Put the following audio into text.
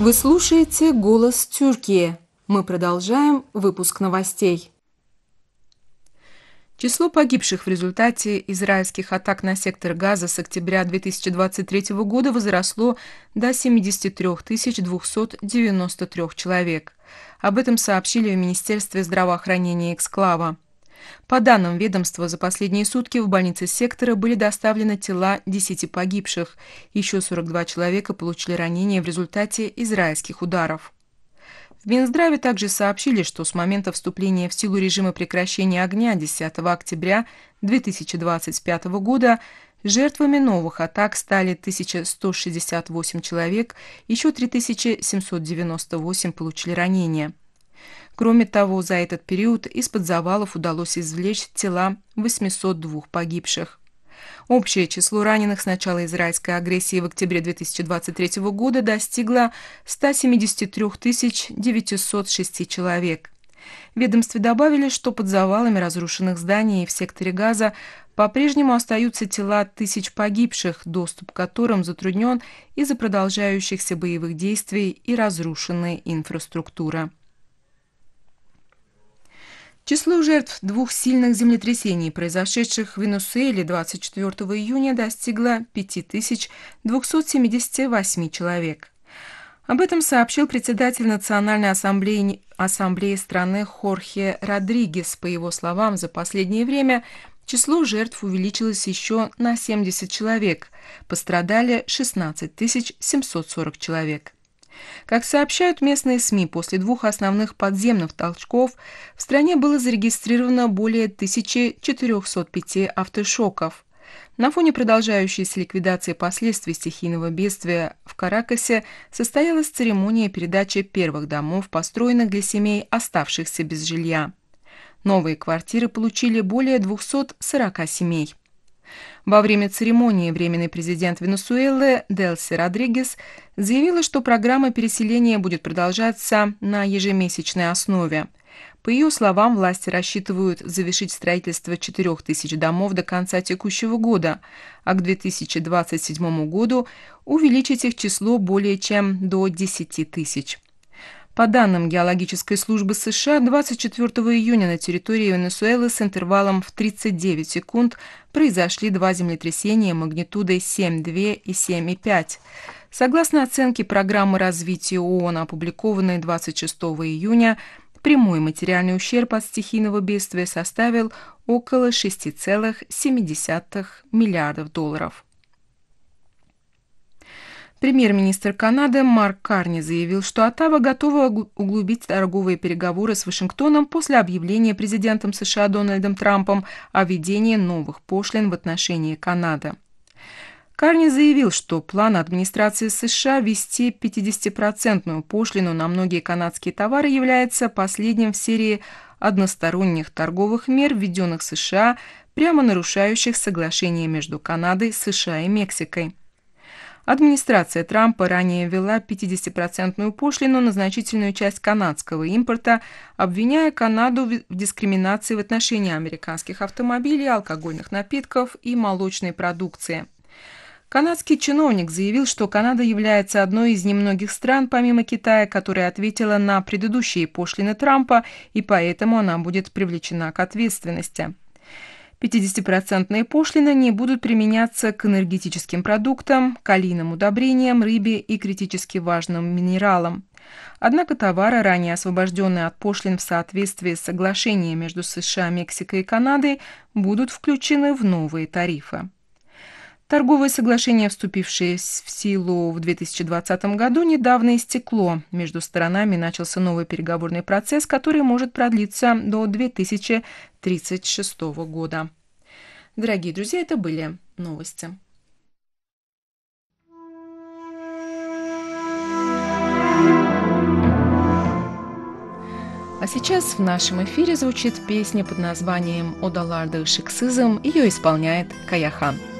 Вы слушаете «Голос Тюркии». Мы продолжаем выпуск новостей. Число погибших в результате израильских атак на сектор Газа с октября 2023 года возросло до 73 293 человек. Об этом сообщили в Министерстве здравоохранения Эксклава. По данным ведомства, за последние сутки в больницы сектора были доставлены тела 10 погибших. Еще 42 человека получили ранения в результате израильских ударов. В Минздраве также сообщили, что с момента вступления в силу режима прекращения огня 10 октября 2025 года жертвами новых атак стали 1168 человек, еще 3798 получили ранения. Кроме того, за этот период из-под завалов удалось извлечь тела 802 погибших. Общее число раненых с начала израильской агрессии в октябре 2023 года достигло 173 906 человек. В ведомстве добавили, что под завалами разрушенных зданий в секторе Газа по-прежнему остаются тела тысяч погибших, доступ к которым затруднен из-за продолжающихся боевых действий и разрушенной инфраструктуры. Число жертв двух сильных землетрясений, произошедших в Венесуэле 24 июня, достигло 5278 человек. Об этом сообщил председатель Национальной ассамблеи страны Хорхе Родригес. По его словам, за последнее время число жертв увеличилось еще на 70 человек, пострадали 16 740 человек. Как сообщают местные СМИ, после двух основных подземных толчков в стране было зарегистрировано более 1405 автошоков. На фоне продолжающейся ликвидации последствий стихийного бедствия в Каракасе состоялась церемония передачи первых домов, построенных для семей, оставшихся без жилья. Новые квартиры получили более 240 семей. Во время церемонии временный президент Венесуэлы Делси Родригес заявила, что программа переселения будет продолжаться на ежемесячной основе. По ее словам, власти рассчитывают завершить строительство 4000 домов до конца текущего года, а к 2027 году увеличить их число более чем до 10 тысяч. По данным Геологической службы США, 24 июня на территории Венесуэлы с интервалом в 39 секунд произошли два землетрясения магнитудой 7,2 и 7,5. Согласно оценке программы развития ООН, опубликованной 26 июня, прямой материальный ущерб от стихийного бедствия составил около 6,7 миллиардов долларов. Премьер-министр Канады Марк Карни заявил, что Оттава готова углубить торговые переговоры с Вашингтоном после объявления президентом США Дональдом Трампом о введении новых пошлин в отношении Канады. Карни заявил, что план администрации США ввести 50% пошлину на многие канадские товары является последним в серии односторонних торговых мер, введенных США, прямо нарушающих соглашение между Канадой, США и Мексикой. Администрация Трампа ранее ввела 50% пошлину на значительную часть канадского импорта, обвиняя Канаду в дискриминации в отношении американских автомобилей, алкогольных напитков и молочной продукции. Канадский чиновник заявил, что Канада является одной из немногих стран, помимо Китая, которая ответила на предыдущие пошлины Трампа, и поэтому она будет привлечена к ответственности. 50% пошлины не будут применяться к энергетическим продуктам, калийным удобрениям, рыбе и критически важным минералам. Однако товары, ранее освобожденные от пошлин в соответствии с соглашением между США, Мексикой и Канадой, будут включены в новые тарифы. Торговое соглашение, вступившее в силу в 2020 году, недавно истекло. Между сторонами начался новый переговорный процесс, который может продлиться до 2036 года. Дорогие друзья, это были новости. А сейчас в нашем эфире звучит песня под названием «Odalarda ışıksızım». Ее исполняет Каяхан.